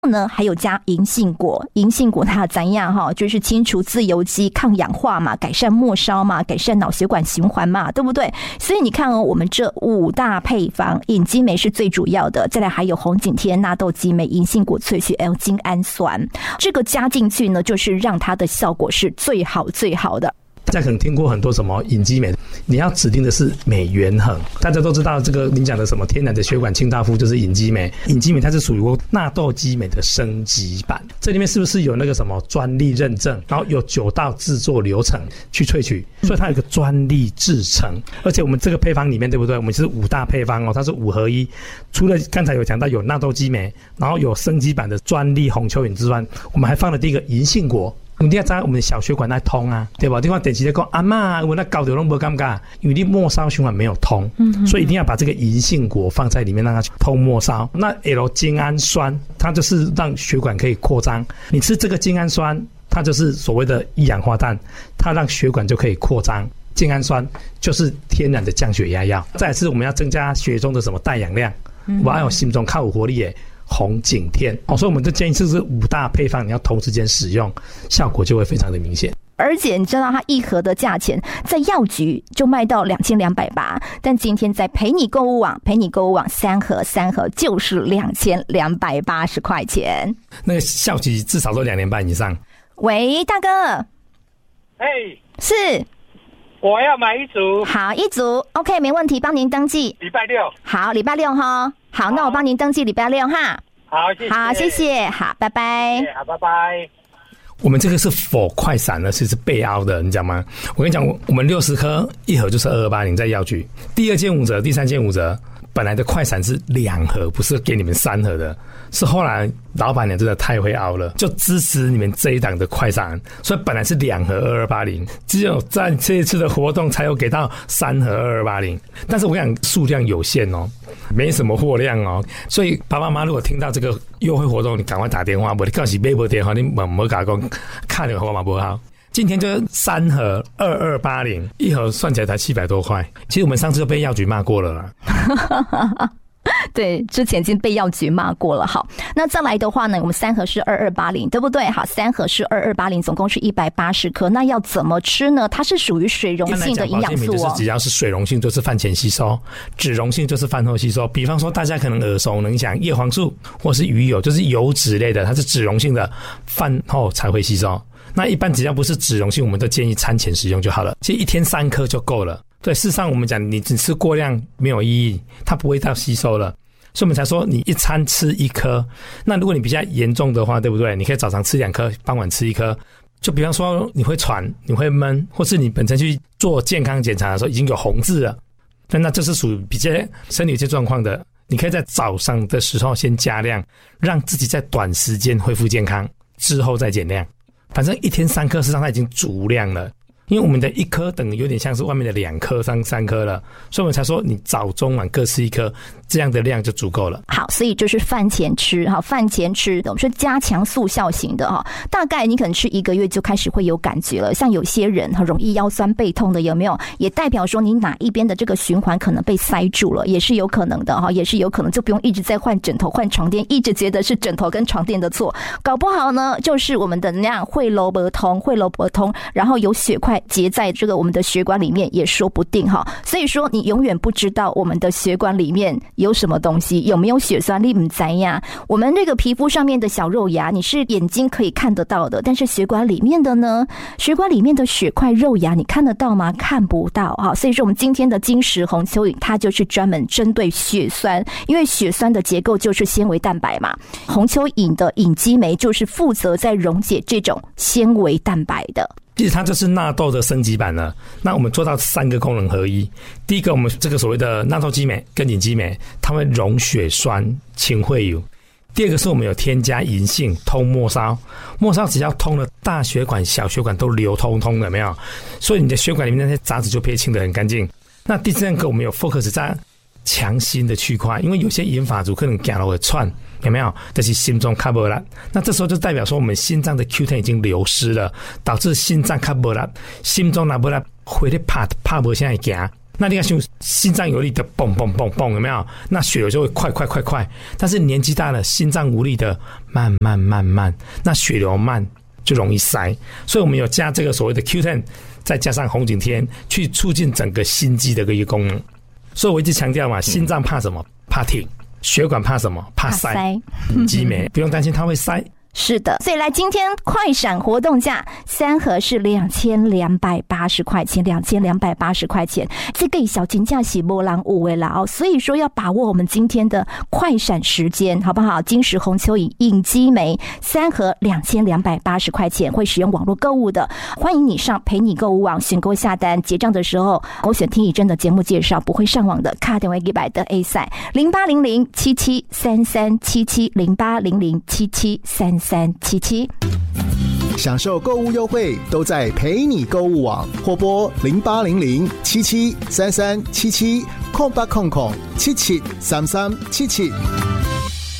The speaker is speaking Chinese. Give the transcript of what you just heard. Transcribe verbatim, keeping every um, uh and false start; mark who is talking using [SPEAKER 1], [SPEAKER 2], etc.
[SPEAKER 1] 呢还有加银杏果，银杏果它怎样哈？就是清除自由基、抗氧化嘛，改善末梢嘛，改善脑血管循环嘛，对不对？所以你看哦，我们这五大配方，隐肌酶是最主要的，再来还有红景天、纳豆激酶、银杏果萃取 L 精氨酸，这个加进去呢，就是让它的效果是最好最好的。
[SPEAKER 2] 大家可能听过很多什么隐肌酶，你要指定的是镁元衡。大家都知道这个您讲的什么天然的血管清道夫就是隐肌酶，隐肌酶它是属于纳豆激酶的升级版，这里面是不是有那个什么专利认证，然后有九道制作流程去萃取，所以它有一个专利制成。而且我们这个配方里面对不对，我们是五大配方哦，它是五合一，除了刚才有讲到有纳豆激酶，然后有升级版的专利红蚯蚓之外，我们还放了第一个银杏果。你要知道我们的小血管在通啊，对吧？你看电视在讲阿嬷，我那搞得都不尴尬，因为你末梢循环没有通，嗯，所以一定要把这个银杏果放在里面，让它通末梢。那 L 精氨酸，它就是让血管可以扩张。你吃这个精氨酸，它就是所谓的一氧化氮，它让血管就可以扩张。精氨酸就是天然的降血压药。再来是我们要增加血中的什么带氧量，我要有心中靠有活力耶。红景天哦，所以我们就建议这是五大配方，你要同时间使用，效果就会非常的明显。
[SPEAKER 1] 而且你知道它一盒的价钱在药局就卖到两千两百八，但今天在陪你购物网，陪你购物网三盒三盒就是两千两百八十块钱。
[SPEAKER 2] 那个效期至少都两年半以上。
[SPEAKER 1] 喂，大哥，
[SPEAKER 3] 哎，
[SPEAKER 1] 是。
[SPEAKER 3] 我要买一组。
[SPEAKER 1] 好，一组 OK 没问题，帮您登记。
[SPEAKER 3] 礼拜六。
[SPEAKER 1] 好，礼拜六哈。好，那我帮您登记礼拜六哈。
[SPEAKER 3] 好，谢谢。
[SPEAKER 1] 好，谢谢。好，拜拜。
[SPEAKER 3] 好，拜拜。
[SPEAKER 2] 我们这个是否快闪呢？其实是备凹的，你讲吗？我跟你讲，我们六十颗一盒就是二二八零，在药局。第二件五折，第三件五折。本来的快闪是两盒，不是给你们三盒的，是后来老板娘真的太会熬了，就支持你们这一档的快闪，所以本来是两盒二二八零，只有在这一次的活动才有给到三盒二二八零，但是我跟你讲数量有限哦，没什么货量哦，所以爸爸妈妈如果听到这个优惠活动，你赶快打电话，不然你告诉买不电话，你问不敢讲看了号码不好。今天就是三盒二二八零，一盒算起来才七百多块。其实我们上次就被药局骂过了啦。
[SPEAKER 1] 对，之前已经被药局骂过了。好，那再来的话呢，我们三盒是二二八零，对不对？好，三盒是二二八零，总共是一百八十颗。那要怎么吃呢？它是属于水溶性的营养素哦。
[SPEAKER 2] 就是只要是水溶性，就是饭前吸收；脂溶性就是饭后吸收。比方说，大家可能耳熟能详，叶黄素或是鱼油，就是油脂类的，它是脂溶性的，饭后才会吸收。那一般只要不是脂溶性，我们都建议餐前使用就好了。其实一天三颗就够了。对，事实上我们讲，你只吃过量没有意义，它不会到吸收了。所以我们才说你一餐吃一颗。那如果你比较严重的话，对不对？你可以早上吃两颗，傍晚吃一颗。就比方说你会喘，你会闷，或是你本身去做健康检查的时候已经有红字了，那这是属于比较身体有些状况的。你可以在早上的时候先加量，让自己在短时间恢复健康，之后再减量。反正一天三颗，事实上它已经足量了，因为我们的一颗等于有点像是外面的两颗、三三颗了，所以我们才说你早中晚各吃一颗，这样的量就足够了。
[SPEAKER 1] 好，所以就是饭前吃哈，饭前吃的，我们说加强速效型的哈，大概你可能吃一个月就开始会有感觉了。像有些人很容易腰酸背痛的，有没有？也代表说你哪一边的这个循环可能被塞住了，也是有可能的哈，也是有可能，就不用一直在换枕头、换床垫，一直觉得是枕头跟床垫的错，搞不好呢就是我们的那样会漏不通，会漏不通，然后有血块结在这个我们的血管里面也说不定哈。所以说你永远不知道我们的血管里面有什么东西，有没有血栓，你不知呀。我们这个皮肤上面的小肉芽，你是眼睛可以看得到的，但是血管里面的呢，血管里面的血块肉芽你看得到吗？看不到哈。所以说我们今天的金石红蚯蚓，它就是专门针对血栓，因为血栓的结构就是纤维蛋白嘛，红蚯蚓的隐肌酶就是负责在溶解这种纤维蛋白的。
[SPEAKER 2] 其实它就是纳豆的升级版了。那我们做到三个功能合一。第一个，我们这个所谓的纳豆激酶跟隐肌酶，它会溶血栓、清会油。第二个是我们有添加银杏，通末梢。末梢只要通了，大血管、小血管都流通通了，有没有？所以你的血管里面那些杂质就被清得很干净。那第三个，我们有 focus 在强心的区块，因为有些银发族可能走路会喘，有没有？但是心中卡不了，那这时候就代表说我们心脏的 Q 十 已经流失了，导致心脏卡不了，心中拿不了，回来怕怕不下来行。 那你看像心脏有力的蹦蹦蹦蹦，有没有？那血流就会快快快快。但是年纪大了，心脏无力的慢慢慢慢，那血流慢就容易塞。所以我们有加这个所谓的 Q 十， 再加上红景天，去促进整个心肌的一个功能。所以我一直强调嘛，心脏怕什么？怕停。血管怕什么？怕塞。隐肌酶不用担心它会塞。
[SPEAKER 1] 是的，所以来今天快闪活动价三盒是两千两百八十块钱，两千两百八十块钱，这个小金价是没人有的啦哦，所以说要把握我们今天的快闪时间，好不好？金石红蚯蚓隐肌酶三盒两千两百八十块钱，会使用网络购物的，欢迎你上陪你购物网选购下单，结账的时候勾选听以真的节目介绍，不会上网的，卡电话给百的 A 赛零八零零七七三三七七零八零零七七三三七七，
[SPEAKER 4] 享受购物优惠都在陪你购物网，或拨零八零零七七三三七七空八空空七七三三七七。